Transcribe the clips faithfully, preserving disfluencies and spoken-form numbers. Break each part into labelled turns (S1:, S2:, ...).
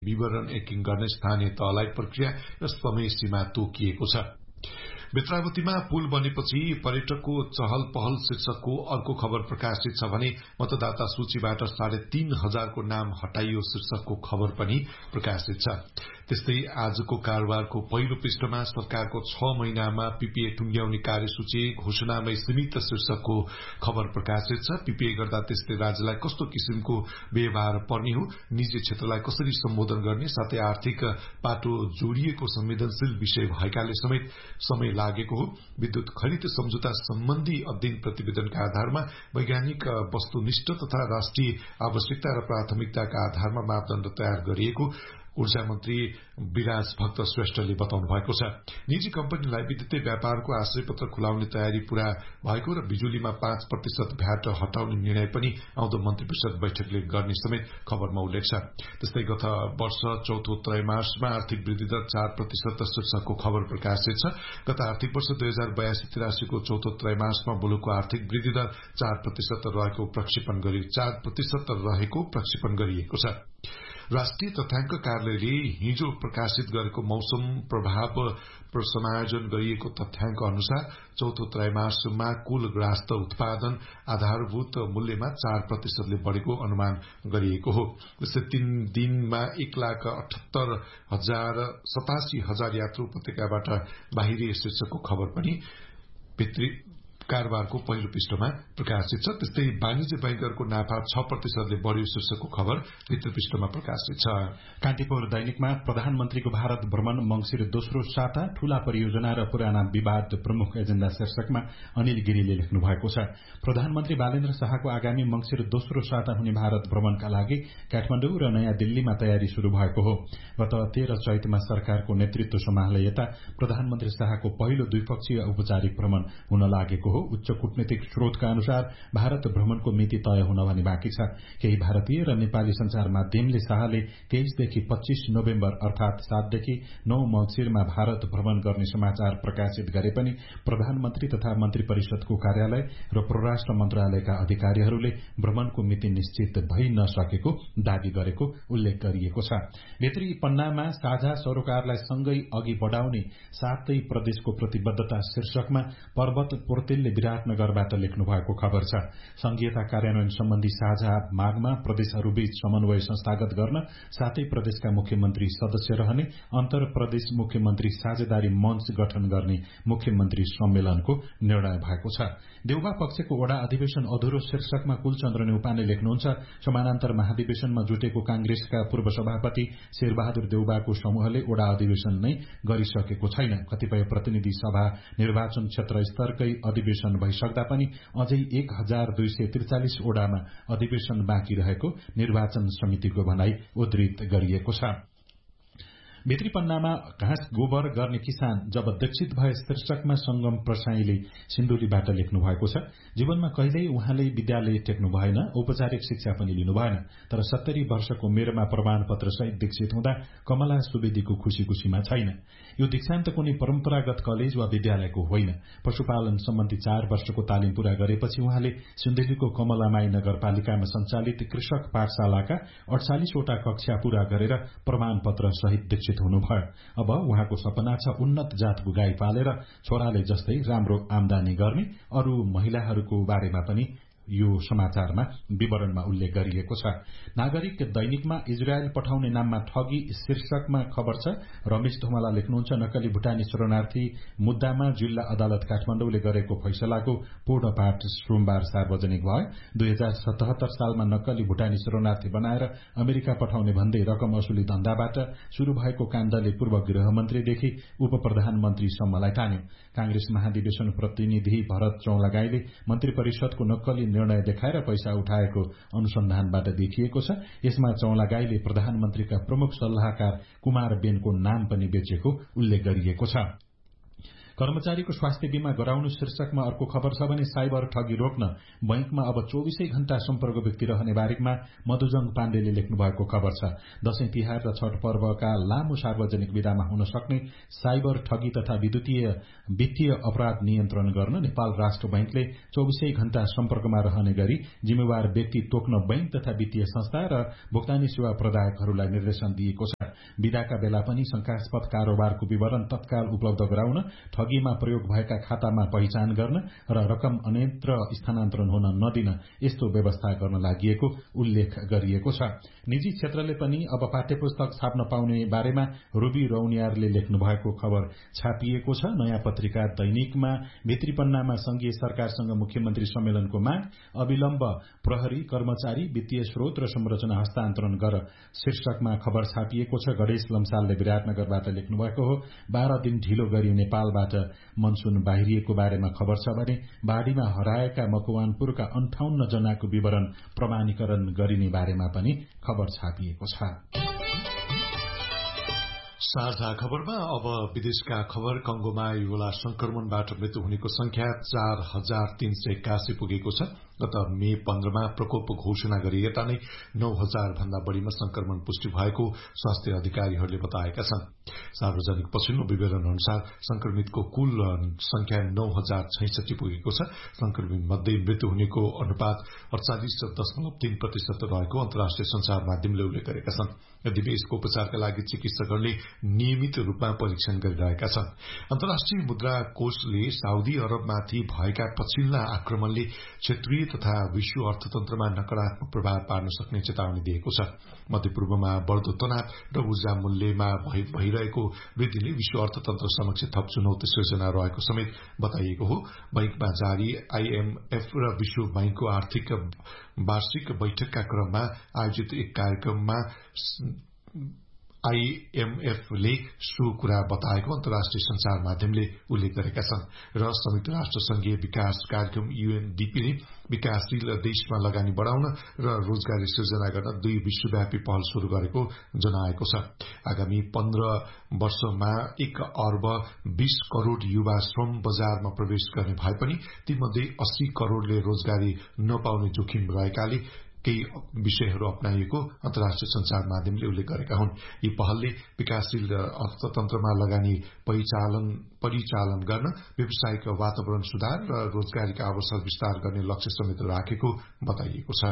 S1: विवरण एकिङ गर्ने स्थानीय तहलाई प्रक्रिया र समय सीमा तोकिएको छ। बेत्रावतीमा पुल बनेपछि पर्यटकको चहल पहल शीर्षकको अर्को खबर प्रकाशित छ भने मतदाता सूचीबाट साढे तीन हजारको नाम हटाइयो शीर्षकको खबर पनि प्रकाशित छ। त्यस्तै आजको कारोबारको पहिलो पृष्ठमा सरकारको छ महिनामा पीपीए टुंग्याउने कार्यसूची घोषणामै सीमित शीर्षकको खबर प्रकाशित छ। पीपीए गर्दा त्यसले राज्यलाई कस्तो किसिमको व्यवहार पर्ने हो, निजी क्षेत्रलाई कसरी सम्बोधन गर्ने, साथै आर्थिक पाटो जोडिएको संवेदनशील विषय भएकाले समेत समय लागेको हो। विद्युत खरिद सम्झौता सम्बन्धी अध्ययन प्रतिवेदनका आधारमा वैज्ञानिक वस्तुनिष्ठ तथा राष्ट्रिय आवश्यकता र प्राथमिकताका आधारमा मापदण्ड तयार गरिएको ऊर्जा मन्त्री विराज भक्त श्रेष्ठले बताउनु भएको छ। निजी कम्पनीलाई विद्युतीय व्यापारको आश्रय पत्र खुलाउने तयारी पूरा भएको र बिजुलीमा पाँच प्रतिशत भ्याट हटाउने निर्णय पनि आउँदो मन्त्री परिषद बैठकले गर्ने समेत खबरमा उल्लेख छ। त्यस्तै गत वर्ष चौथो त्रैमासमा आर्थिक वृद्धि दर चार प्रतिशत शीर्षकको खबर प्रकाशित छ। गत आर्थिक वर्ष दुई हजार बयासी तिरासीको चौथो त्रैमासमा मुलुकको आर्थिक वृद्धि दर चार प्रतिशत रहेको प्रक्षेपण गरी चार प्रतिशत रहेको प्रक्षेपण गरिएको छ। राष्ट्रिय तथ्याङ्क कार्यालयले हिजो प्रकाशित गरेको मौसम प्रभाव समायोजन गरिएको तथ्याङ्क अनुसार चौथो त्रैमासमा कुल ग्राहस्थ उत्पादन आधारभूत मूल्यमा चार प्रतिशतले बढ़ेको अनुमान गरिएको हो। त्यसै तीन दिनमा एक लाख अठहत्तर हजार सतासी हजार यात्रु उपत्यकाबाट बाहिरिए शीर्षकको खबर पनि भित्री कारोबारको पहिलो पृष्ठमा प्रकाशित छ। त्यस्तै वाणिज्य बैंकहरूको नाफा छ प्रतिशतले बढ़्यो शीर्षकको खबर भित्र पृष्ठमा प्रकाशित छ।
S2: कान्तिपुर दैनिकमा प्रधानमन्त्रीको भारत भ्रमण मंसिर दोस्रो साता ठूला परियोजना र पुराना विवाद प्रमुख एजेण्डा शीर्षकमा अनिल गिरीले लेख्नु भएको छ। प्रधानमन्त्री बालेन्द्र शाहको आगामी मंसिर दोस्रो साता हुने भारत भ्रमणका लागि काठमाडौँ र नयाँ दिल्लीमा तयारी शुरू भएको हो। गत तेह्र चैतमा सरकारको नेतृत्व सम्हाले यता प्रधानमन्त्री शाहको पहिलो द्विपक्षीय औपचारिक भ्रमण हुन लागेको हो। उच्च कूटनीतिक स्रोतका अनुसार भारत भ्रमणको मिति तय हुन भने बाँकी छ। केही भारतीय र नेपाली संचार माध्यमले शाहले तेइसदेखि पच्चीस नोभेम्बर अर्थात सातदेखि नौ मंसिरमा भारत भ्रमण गर्ने समाचार प्रकाशित गरे पनि प्रधानमन्त्री तथा मन्त्री परिषदको कार्यालय र परराष्ट्र मन्त्रालयका अधिकारीहरूले भ्रमणको मिति निश्चित भइ नसकेको दावी गरेको उल्लेख गरिएको छ। भित्री पन्नामा साझा सरोकारलाई सँगै अघि बढ़ाउने सातै प्रदेशको प्रतिबद्धता शीर्षकमा पर्वत पोर्तेलले विराटनगरबाट लेख्नु भएको खबर छ। संघीयता कार्यान्वयन सम्बन्धी साझा मागमा प्रदेशहरूबीच समन्वय संस्थागत गर्न सातै प्रदेशका मुख्यमन्त्री सदस्य रहने अन्तर प्रदेश मुख्यमन्त्री साझेदारी मञ्च गठन गर्ने मुख्यमन्त्री सम्मेलनको निर्णय भएको छ। देउबा पक्षको वडा अधिवेशन अधुरो शीर्षकमा कुलचन्द्र नेउपाने लेख्नुहुन्छ, समानान्तर महाधिवेशनमा जुटेको कांग्रेसका पूर्व सभापति शेरबहादुर देउबाको समूहले वडा अधिवेशन नै गरिसकेको छैन। कतिपय प्रतिनिधि सभा निर्वाचन क्षेत्र स्तरकै अधिवेशन भइसक्दा पनि अझै एक हजार दुई सय त्रिचालिस ओडामा अधिवेशन बाँकी रहेको निर्वाचन समितिको भनाई उद्धृत गरिएको छ। भित्री पन्नामा घाँस गोबर गर्ने किसान जब दीक्षित भए शीर्षकमा संगम प्रसाईले सिन्धुलीबाट लेख्नु भएको छ। जीवनमा कहिल्यै उहाँले विद्यालय टेक्नु भएन, औपचारिक शिक्षा पनि लिनु भएन, तर सत्तरी वर्षको उमेरमा प्रमाणपत्र सहित दीक्षित हुँदा कमला सुवेदीको खुशी खुशीमा छैन। यो दीक्षान्त कुनै परम्परागत कलेज वा विद्यालयको होइन। पशुपालन सम्बन्धी चार वर्षको तालिम पूरा गरेपछि उहाँले सिन्धुलीको कमलामाई नगरपालिकामा सञ्चालित कृषक पाठशालाका अडचालिसवटा कक्षा पूरा गरेर प्रमाणपत्र सहित दीक्षित हुनुभयो। अब उहाँको सपना छ उन्नत जातको गाई पालेर छोराले जस्तै राम्रो आमदानी गर्ने। अरू महिलाहरूको बारेमा पनि यो समाचारमा विवरणमा उल्लेख गरिएको छ। नागरिक दैनिकमा इजरायल पठाउने नाममा ठगी शीर्षकमा खबर छ। रमेश धुमाला लेख्नुहुन्छ, नक्कली भुटानी शरणार्थी मुद्दामा जिल्ला अदालत काठमाडौँले गरेको फैसलाको पूर्ण पाठ सोमबार सार्वजनिक भयो। दुई हजार सतहत्तर सालमा नक्कली भुटानी शरणार्थी बनाएर अमेरिका पठाउने भन्दै रकम असुली धन्दाबाट शुरू भएको काण्डले पूर्व गृहमन्त्रीदेखि उप प्रधानमन्त्रीसम्मलाई तान्यो। कांग्रेस महाधिवेशन प्रतिनिधि भरत चौलागाईले मन्त्री परिषदको नक्कली निर्णय देखाएर पैसा उठाएको अनुसन्धानबाट देखिएको छ। यसमा चौलागाईले प्रधानमन्त्रीका प्रमुख सल्लाहकार कुमार बेनको नाम पनि बेचेको उल्लेख गरिएको छ। कर्मचारीको स्वास्थ्य बीमा गराउनु शीर्षकमा अर्को खबर छ भने साइबर ठगी रोक्न बैंकमा अब चौबीसै घण्टा सम्पर्क व्यक्ति रहने बारेकमा मधुजङ पाण्डेले लेख्नु भएको खबर छ। दशैं तिहार र छठ पर्वका लामो सार्वजनिक विधामा हुन सक्ने साइबर ठगी तथा विद्युतीय वित्तीय अपराध नियन्त्रण गर्न नेपाल राष्ट्र बैंकले चौबीसै घण्टा सम्पर्कमा रहने गरी जिम्मेवार व्यक्ति तोक्न बैंक तथा वित्तीय संस्था र भुक्तानी सेवा प्रदायकहरूलाई निर्देशन दिएको छ। विदाका बेला पनि शंकास्पद कारोबारको विवरण तत्काल उपलब्ध गराउन, ठगीमा प्रयोग भएका खातामा पहिचान गर्न र रकम अन्यत्र स्थानान्तरण हुन नदिन यस्तो व्यवस्था गर्न लागि उल्लेख गरिएको छ। निजी क्षेत्रले पनि अब पाठ्यपुस्तक छाप्न पाउने बारेमा रुबी रौनियारले लेख्नु भएको खबर छापिएको छ। नयाँ पत्रिका दैनिकमा भित्री पन्नामा संघीय सरकारसँग मुख्यमन्त्री सम्मेलनको माग, अविलम्ब प्रहरी कर्मचारी वित्तीय स्रोत र संरचना हस्तान्तरण गर शीर्षकमा खबर छापिएको छ। गणेश लम्सालले विराटनगरबाट लेख्नु भएको हो। बाह्र दिन ढिलो गरी नेपालबाट मनसुन बाहिरिएको बारेमा खबर छ भने बाढ़ीमा हराएका मकवानपुरका अन्ठाउन्न जनाको विवरण प्रमाणीकरण गरिने बारेमा पनि खबर छापिएको छ।
S1: साझा खबरमा अब विदेशका खबर। कंगोमा इबोला संक्रमणबाट मृत्यु हुनेको संख्या चार हजार तीन सय एक्कासी पुगेको छ। गत मे पन्ध्रमा प्रकोप घोषणा गरिएता नै नौ हजार भन्दा बढ़ीमा संक्रमण पुष्टि भएको स्वास्थ्य अधिकारीहरूले बताएका छन्। सार्वजनिक पछिल्लो विवरण अनुसार संक्रमितको कुल संख्या नौ हजार छैसठी पुगेको छ। संक्रमित मध्ये मृत्यु हुनेको अनुपात अड़चालिस दशमलव तीन प्रतिशत रहेको अन्तर्राष्ट्रिय संचार माध्यमले उल्लेख गरेका छन्। यद्यपि यसको उपचारका लागि चिकित्सकहरूले नियमित रूपमा परीक्षण गरिरहेका छन्। अन्तर्राष्ट्रिय मुद्रा कोषले साउदी अरबमाथि भएका पछिल्ला आक्रमणले क्षेत्रीय तथा विश्व अर्थतन्त्रमा नकारात्मक प्रभाव पार्न सक्ने चेतावनी दिएको छ। मध्यपूर्वमा बढ़दो तनाव र ऊर्जा मूल्यमा भइरहेको वृद्धिले विश्व अर्थतन्त्र समक्ष थप चुनौती सृजना रहेको समेत बताइएको हो। बैंकमा जारी आईएमएफ र विश्व बैंकको आर्थिक वार्षिक बैठकका क्रममा आयोजित एक कार्यक्रममा आईएमएफले सो कुरा बताएको अन्तर्राष्ट्रिय संचार माध्यमले उल्लेख गरेका छन्। र संयुक्त राष्ट्र संघीय विकास कार्यक्रम यूएनडीपीले विकासशील देशमा लगानी बढ़ाउन र रोजगारी सृजना गर्न दुई विश्वव्यापी पहल शुरू गरेको जनाएको छ। आगामी पन्ध्र वर्षमा एक अर्ब बीस करोड़ युवा श्रम बजारमा प्रवेश गर्ने भए पनि तीमध्ये अस्सी करोड़ले रोजगारी नपाउने जोखिम रहेकाले केही विषयहरू अपनाइएको अन्तर्राष्ट्रिय संचार माध्यमले उल्लेख गरेका हुन्। यी पहलले विकासशील अर्थतन्त्रमा लगानी परिचालन परिचालन गर्न, व्यावसायिक वातावरण सुधार र रोजगारीका अवसर विस्तार गर्ने लक्ष्य समेत राखेको बताइएको छ।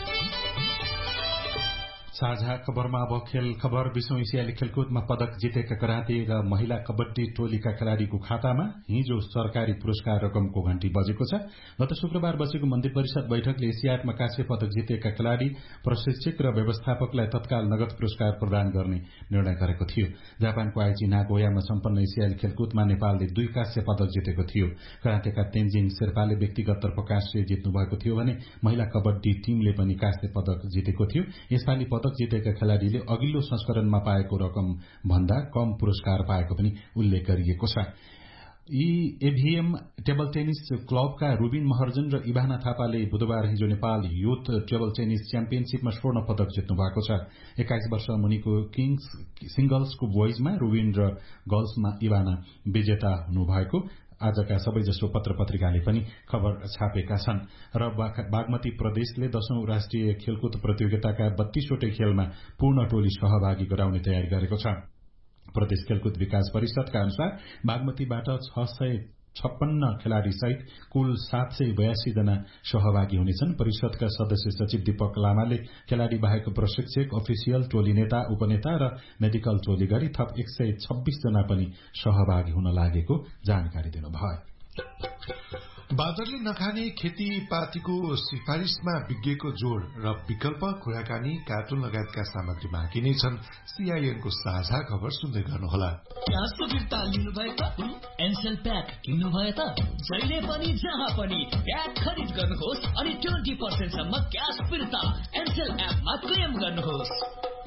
S2: साझा खबरमा अब खेल खबर। विश्व एसियाली खेलकुदमा पदक जितेका कराते र महिला कबड्डी टोलीका खेलाड़ीको खातामा हिजो सरकारी पुरस्कार रकमको घण्टी बजेको छ। गत शुक्रबार बसेको मन्त्री परिषद बैठकले एसियाडमा काँस्य पदक जितेका खेलाड़ी, प्रशिक्षक र व्यवस्थापकलाई तत्काल नगद पुरस्कार प्रदान गर्ने निर्णय गरेको थियो। जापानको आइची नागोयामा सम्पन्न एसियाली खेलकुदमा नेपालले दुई काँस्य पदक जितेको थियो। करातेका तेन्जिङ शेर्पाले व्यक्तिगत तर्फ काँस्य जित्नु भएको थियो भने महिला कबड्डी टीमले पनि काँस्य पदक जितेको थियो। यसपालि पदक जितेका खेलाड़ीले अघिल्लो संस्करणमा पाएको रकम भन्दा कम पुरस्कार पाएको पनि उल्लेख गरिएको छ। एभीएम टेबल टेनिस क्लबका रुबिन महर्जन र इभाना थापाले बुधबार हिजो नेपाल युथ टेबल टेनिस च्याम्पियनशीपमा स्वर्ण पदक जित्नु भएको छ। एक्काइस वर्ष मुनिको किङ्स सिंगल्सको बोइजमा रुबिन र गर्ल्समा इभाना विजेता हुनुभएको आजका सबैजसो पत्र पत्रिकाले पनि खबर छापेका छन्। र बागमती प्रदेशले दशौं राष्ट्रिय खेलकुद प्रतियोगिताका बत्तीसवटै खेलमा पूर्ण टोली सहभागी गराउने तयारी गरेको छ। प्रदेश खेलकुद विकास परिषदका अनुसार बागमतीबाट छ सय छप्पन्न खेलाड़ी सहित कुल सात सय बयासी जना सहभागी हुनेछन्। परिषदका सदस्य सचिव दीपक लामाले खेलाड़ी बाहेक प्रशिक्षक, अफिसियल, टोली नेता, उपनेता र मेडिकल टोली गरी थप एक सय छब्बीस जना पनि सहभागी हुन लागेको जानकारी दिनुभयो।
S1: बाँदरले नखाने खेतीपातीको सिफारिशमा विज्ञको जोड़ र विकल्प, कुराकानी, कार्टुन लगायतका सामग्री बाँकी नै छन्। सीआईएनको साझा खबर सुन्दै गर्नुहोला।
S3: क्यासको फिर्ता लिनुभयो त एनसेल प्याक किन्नुभयो त जहिले पनि जहाँ पनि प्याक खरिद गर्नुहोस् अनि ट्वेन्टी पर्सेन्ट सम्म क्यास फिर्ता एनसेल एपमा क्लेम गर्नुहोस्।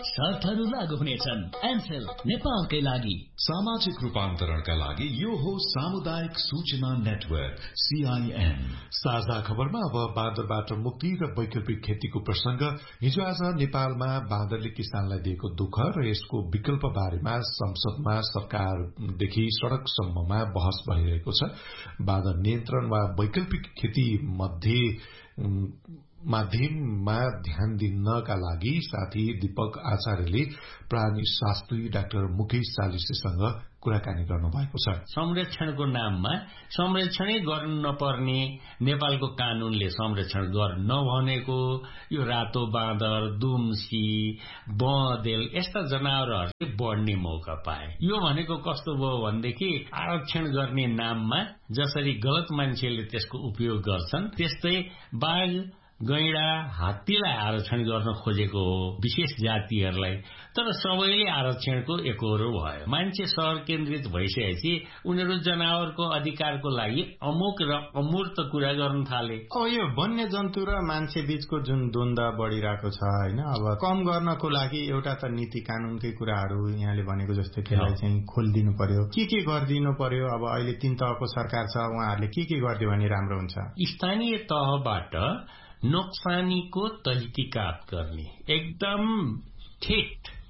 S3: शर्तहरू लागू हुनेछन्। एनसेल नेपालकै लागि
S4: सामाजिक रूपान्तरणका लागि यो हो सामुदायिक सूचना नेटवर्क सीआईएन।
S1: साझा खबरमा अब बाँदरबाट मुक्ति र वैकल्पिक खेतीको प्रसंग। हिजो आज नेपालमा बाँदरले किसानलाई दिएको दुःख र यसको विकल्प बारेमा संसदमा सरकारदेखि सड़कसम्ममा बहस भइरहेको छ। बाँदर नियन्त्रण वा वैकल्पिक खेती मध्ये माध्यममा ध्यान दिनका लागि साथी दीपक आचार्यले प्राणी शास्त्री डाक्टर मुकेश चालिसेसँग कुराकानी गर्नु भएको छ।
S5: संरक्षणको नाममा संरक्षणै गर्नु नपर्ने नेपालको कानूनले संरक्षण गर्न नभनेको यो रातो बाँदर, दुम्सी, बँदेल यस्ता जनावरहरूले बढ्ने मौका पाए। यो भनेको कस्तो भयो भनेदेखि आरक्षण गर्ने नाममा जसरी गलत मान्छेले त्यसको उपयोग गर्छन् त्यस्तै बाघ, गैंडा, हात्तीलाई आरक्षण गर्न खोजेको हो विशेष जातिहरूलाई। तर सबैले आरक्षणको एकहोरो भयो। मान्छे शहर केन्द्रित भइसकेपछि उनीहरू जनावरको अधिकारको लागि अमुक र अमूर्त कुरा गर्न थाले।
S6: अब यो वन्य जन्तु र मान्छे बीचको जुन द्वन्द्व बढ़िरहेको छ हैन, अब कम गर्नको लागि एउटा त नीति कानूनकै कुराहरू यहाँले भनेको जस्तै त्यसलाई चाहिँ खोलिदिनु पर्यो। के के गरिदिनु पर्यो? अब अहिले तीन तहको सरकार छ, उहाँहरूले के के गरिदियो भने राम्रो हुन्छ?
S5: स्थानीय तहबाट नोक्सानीको तहकीकात गर्ने, एकदम ठेट